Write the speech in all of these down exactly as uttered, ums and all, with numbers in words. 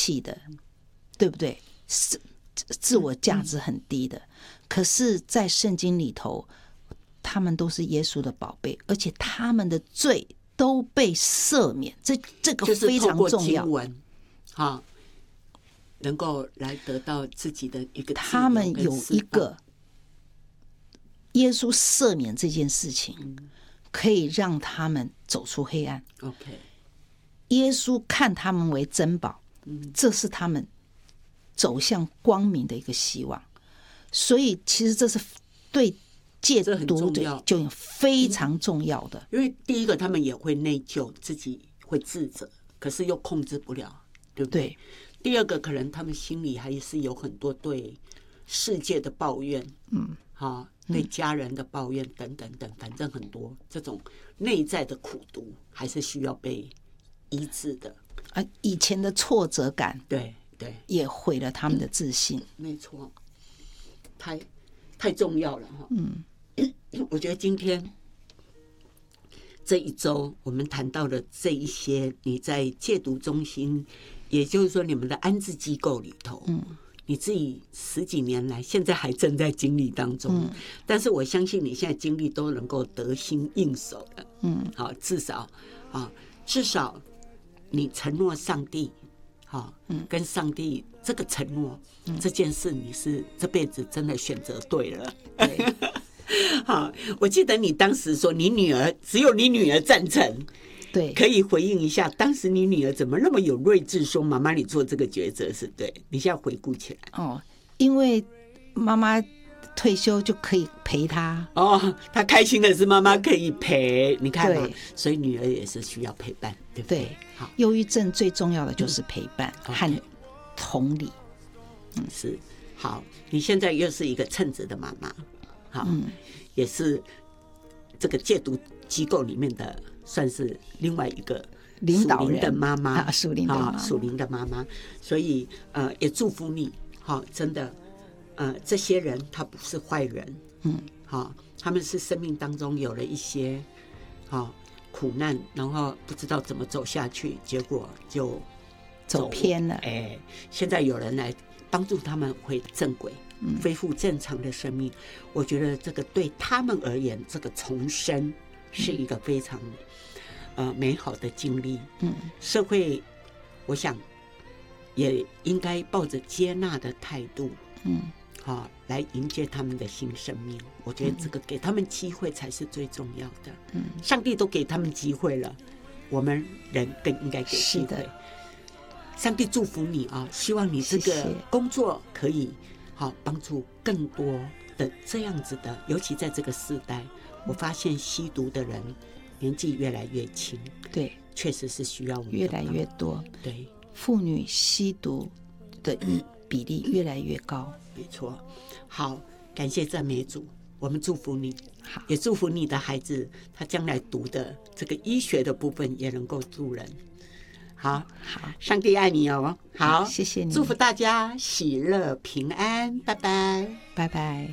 弃的，对不对？自自我价值很低的，可是在圣经里头他们都是耶稣的宝贝，而且他们的罪都被赦免，这这个非常重要。就是透过经文啊，能够来得到自己的一个， 他们有一个耶稣赦免这件事情，嗯，可以让他们走出黑暗。 OK， 耶稣看他们为珍宝，嗯，这是他们走向光明的一个希望。所以其实这是对戒毒的就非常重要的， 因为第一个他们也会内疚，自己会自责，可是又控制不了，对不对？对。第二个可能他们心里还是有很多对世界的抱怨，嗯，啊，对家人的抱怨等等等，反正很多这种内在的苦毒还是需要被医治的。 啊，以前的挫折感， 对对， 也毁了他们的自信。嗯， 没错，太太重要了哈。嗯，我觉得今天这一周我们谈到的这一些，你在戒毒中心，也就是说你们的安置机构里头，嗯，你自己十几年来现在还正在经历当中，嗯，但是我相信你现在经历都能够得心应手了，嗯，好，至少啊，至少你承诺上帝，好，嗯，跟上帝这个承诺，嗯，这件事你是这辈子真的选择对了。对好，我记得你当时说你女儿只有你女儿赞成， 对， 可以回应一下，当时你女儿怎么那么有睿智，说妈妈你做这个抉择是对？你现在回顾起来， 哦，因为妈妈退休就可以陪她， 哦，她开心的是妈妈可以陪，你看嘛，所以女儿也是需要陪伴，对不对？ 对，好，忧郁症最重要的就是陪伴和同理， 嗯，是。好，你现在又是一个称职的妈妈。好，嗯，也是这个戒毒机构里面的，算是另外一个领导人的妈妈， 属灵的妈妈， 属灵的妈妈。所以，呃，也祝福你，好，真的，呃，这些人他不是坏人，嗯，好，他们是生命当中有了一些，好苦难，然后不知道怎么走下去，结果就走偏了。 哎，现在有人来帮助他们回正轨。恢复正常的生命，我觉得这个对他们而言，这个重生是一个非常呃美好的经历。嗯，社会我想也应该抱着接纳的态度，嗯，好，啊，来迎接他们的新生命。我觉得这个给他们机会才是最重要的。嗯，上帝都给他们机会了，我们人更应该给机会。上帝祝福你啊！希望你这个工作可以。好，帮助更多的这样子的，尤其在这个时代，我发现吸毒的人年纪越来越轻， 对， 确实是需要我们越来越多， 对， 妇女吸毒的比例越来越高， 没错。好，感谢赞美主，我们祝福你，好，也祝福你的孩子，他将来读的这个医学的部分也能够助人。好， 好， 上帝爱你哦。好， 谢谢你， 祝福大家喜乐平安，拜拜， 拜拜。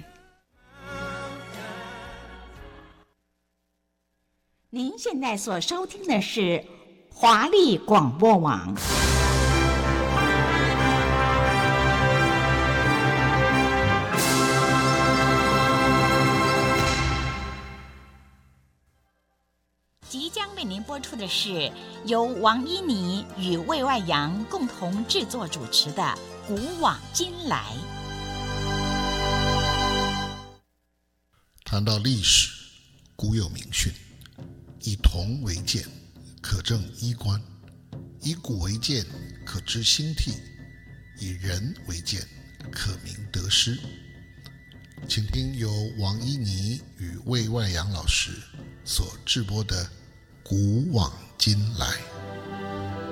您现在所收听的是华丽广播网。即将为您播出的是由王依妮与魏外阳共同制作主持的《古往今来》。 谈到历史，古有名训：以铜为鉴，可证衣冠；以古为鉴，可知兴替；以人为鉴，可明得失。请听由王依妮与魏外阳老师所制播的《古往今来》。